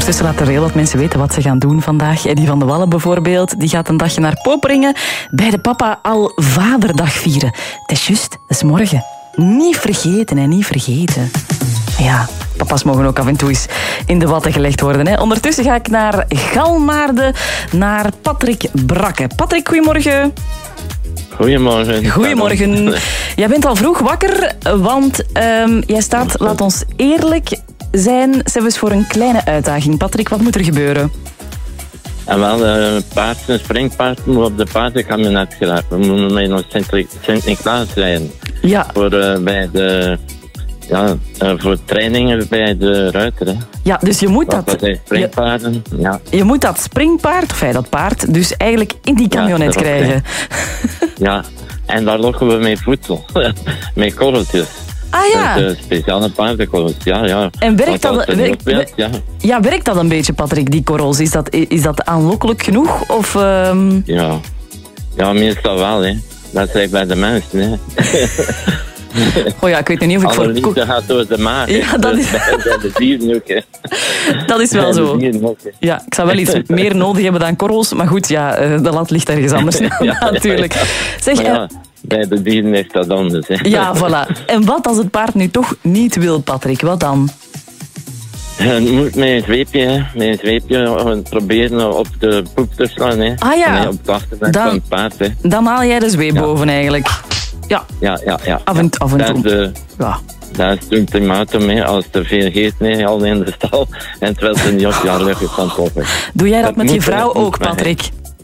Ondertussen laten er heel wat mensen weten wat ze gaan doen vandaag. Eddie van de Wallen bijvoorbeeld, die gaat een dagje naar Poperingen bij de papa al Vaderdag vieren. Het is juist, dat is morgen. Niet vergeten, hè, niet vergeten. Ja, papa's mogen ook af en toe eens in de watten gelegd worden. Hè. Ondertussen ga ik naar Galmaarden, naar Patrick Brakke. Patrick, goedemorgen. Goedemorgen. Goedemorgen. Jij bent al vroeg wakker, want jij staat, laat ons eerlijk zijn, zelfs voor een kleine uitdaging. Patrick, wat moet er gebeuren? En wel, een springpaard moet op de paardenkabinet geraakt. We moeten met nog Sint-Niklaas rijden. Ja. Voor trainingen bij de ruiter. Hè. Ja, dus je moet dat zijn springpaarden. Je moet dat springpaard, of dat paard, dus eigenlijk in die camionet krijgen. Ja, en daar lokken we mee voedsel. Met korreltjes. Ah ja. Dus, speciale paardenkorrels, ja. En werkt dat een beetje, Patrick, die korrels? Is dat aanlokkelijk genoeg? Of, Ja, meestal wel, hè. Dat is bij de mensen, hè. Oh ja, ik weet niet of ik alle liefde gaat door de maag. Ja, dat is... de dieren ook, hè. Dat is wel zo. Ja, ik zou wel iets meer nodig hebben dan korrels, maar goed, ja, de lat ligt ergens anders natuurlijk. Zeg, bij de dieren is dat anders, hè. Ja, voilà. En wat als het paard nu toch niet wil, Patrick? Wat dan? Je moet met een zweepje proberen op de poep te slaan, hè. Ah ja. Nee, op het achterdak van het paard, hè. Dan haal jij de zweep boven eigenlijk. Ja. Af en toe. Dat is het ultimatum, hè. Als er veel geeft, al in de stal. En terwijl ze niet op je luchtje van toppen. Doe jij dat met je vrouw ook, Patrick?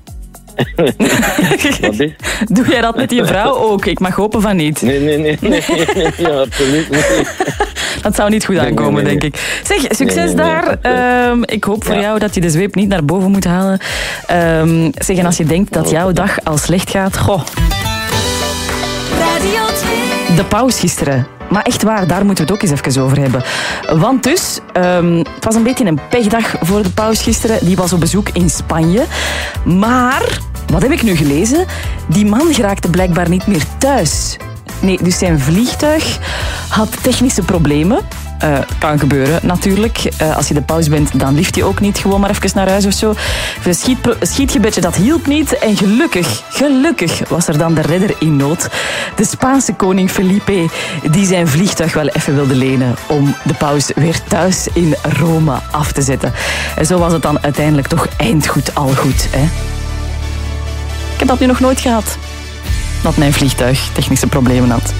Wat is? Doe jij dat met je vrouw ook? Ik mag hopen van niet. Nee, absoluut niet. Dat zou niet goed aankomen, denk ik. Zeg, succes daar. Ik hoop voor jou dat je de zweep niet naar boven moet halen. Zeg, en als je denkt dat jouw dag al slecht gaat, goh. De paus gisteren. Maar echt waar, daar moeten we het ook eens even over hebben. Want dus, het was een beetje een pechdag voor de paus gisteren. Die was op bezoek in Spanje. Maar, wat heb ik nu gelezen? Die man geraakte blijkbaar niet meer thuis. Nee, dus zijn vliegtuig had technische problemen. Kan gebeuren, natuurlijk. Als je de paus bent, dan lift je ook niet gewoon maar even naar huis of zo. Een schietgebedje, dat hielp niet. En gelukkig was er dan de redder in nood. De Spaanse koning Felipe, die zijn vliegtuig wel even wilde lenen om de paus weer thuis in Rome af te zetten. En zo was het dan uiteindelijk toch eindgoed al goed, hè? Ik heb dat nu nog nooit gehad. Dat mijn vliegtuig technische problemen had.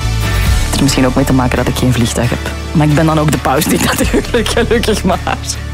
Het heeft er misschien ook mee te maken dat ik geen vliegtuig heb. Maar ik ben dan ook de paus niet natuurlijk, gelukkig maar.